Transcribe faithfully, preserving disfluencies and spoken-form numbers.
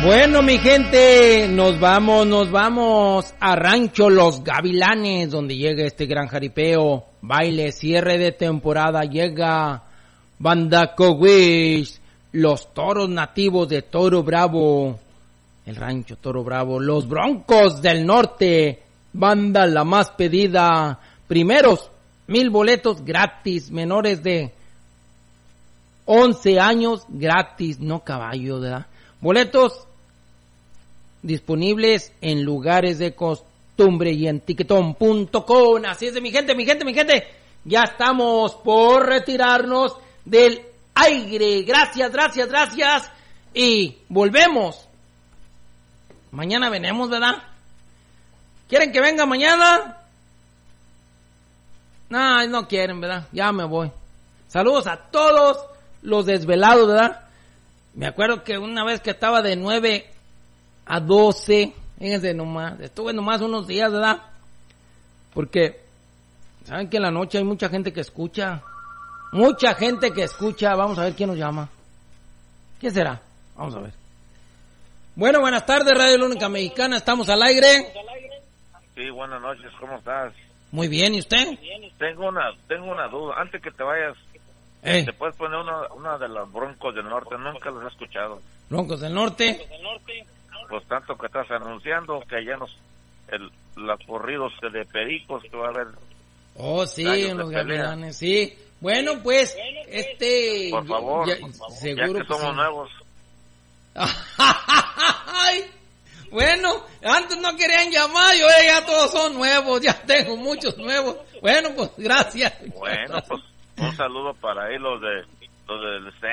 Bueno, mi gente, nos vamos, nos vamos a Rancho Los Gavilanes, donde llega este gran jaripeo, baile, cierre de temporada, llega Banda Cowish, los toros nativos de Toro Bravo, el Rancho Toro Bravo, los Broncos del Norte, banda la más pedida, primeros mil boletos gratis, menores de once años gratis, no caballo, ¿verdad? Boletos disponibles en lugares de costumbre y en tiquetón punto com. Así es de mi gente, mi gente, mi gente. Ya estamos por retirarnos del aire. Gracias, gracias, gracias. Y volvemos. Mañana venimos, ¿verdad? ¿Quieren que venga mañana? No, no quieren, ¿verdad? Ya me voy. Saludos a todos los desvelados, ¿verdad? Me acuerdo que una vez que estaba de nueve a doce, fíjense nomás, estuve nomás unos días, ¿verdad? Porque, ¿saben que en la noche hay mucha gente que escucha? Mucha gente que escucha, vamos a ver quién nos llama. ¿Quién será? Vamos a ver. Bueno, buenas tardes, Radio La Única Mexicana, estamos al aire. Sí, buenas noches, ¿cómo estás? Muy bien, ¿y usted? Tengo una, tengo una duda, antes que te vayas, Eh. ¿te puedes poner una, una de los Broncos del Norte? Nunca los he escuchado. Broncos del Norte. Pues tanto que estás anunciando que allá nos, el, los corridos de pericos que va a haber. Oh, sí, gallos los de pelea. gavilanes, sí. Bueno, pues, este... Por favor, ya, por favor, seguro ya que somos sí. nuevos. Ay, bueno, antes no querían llamar, yo ya todos son nuevos, ya tengo muchos nuevos. Bueno, pues gracias. Bueno, pues un saludo para ahí los de los del